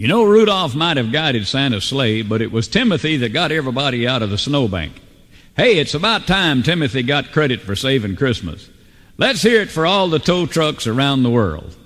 You know, Rudolph might have guided Santa's sleigh, but it was Timothy that got everybody out of the snowbank. Hey, it's about time Timothy got credit for saving Christmas. Let's hear it for all the tow trucks around the world.